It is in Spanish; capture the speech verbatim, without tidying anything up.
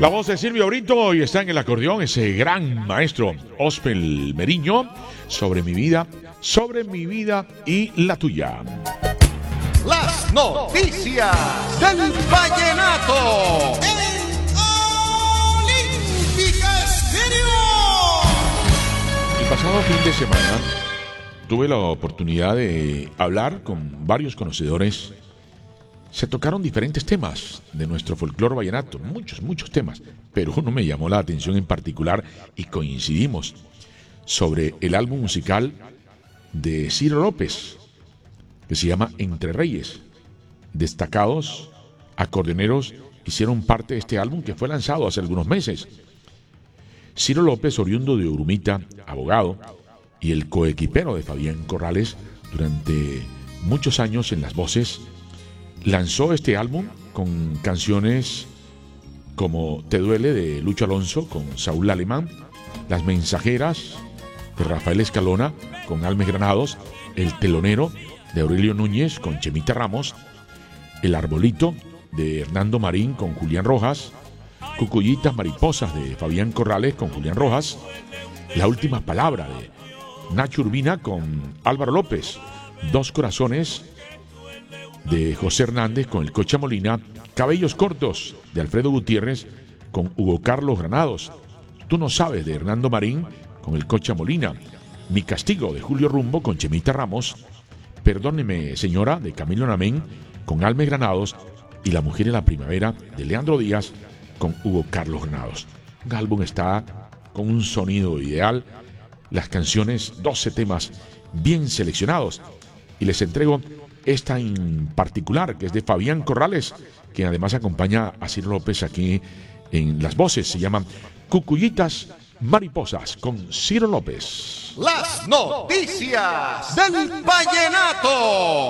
La voz de Silvio Brito y está en el acordeón ese gran maestro Ospel Meriño. Sobre mi vida, sobre mi vida y la tuya. Las noticias del vallenato en Olímpica Estéreo. El pasado fin de semana tuve la oportunidad de hablar con varios conocedores. Se tocaron diferentes temas de nuestro folclore vallenato, muchos, muchos temas, pero uno me llamó la atención en particular y coincidimos sobre el álbum musical de Ciro López, que se llama Entre Reyes. Destacados acordeoneros hicieron parte de este álbum que fue lanzado hace algunos meses. Ciro López, oriundo de Urumita, abogado, y el coequipero de Fabián Corrales durante muchos años en las voces, lanzó este álbum con canciones como Te Duele de Lucho Alonso con Saúl Alemán, Las Mensajeras de Rafael Escalona con Almes Granados, El Telonero de Aurelio Núñez con Chemita Ramos, El Arbolito de Hernando Marín con Julián Rojas, Cucuyitas Mariposas de Fabián Corrales con Julián Rojas, La Última Palabra de Nacho Urbina con Álvaro López, Dos Corazones de José Hernández con el Cocha Molina, Cabellos Cortos de Alfredo Gutiérrez con Hugo Carlos Granados, Tú no sabes de Hernando Marín con el Cocha Molina, Mi Castigo de Julio Rumbo con Chemita Ramos, Perdóneme Señora de Camilo Namén con Almes Granados y La Mujer en la Primavera de Leandro Díaz con Hugo Carlos Granados. Un álbum está con un sonido ideal, las canciones, doce temas bien seleccionados, y les entrego esta en particular, que es de Fabián Corrales, quien además acompaña a Ciro López aquí en las voces. Se llama Cucuyitas Mariposas con Ciro López. Las noticias del vallenato.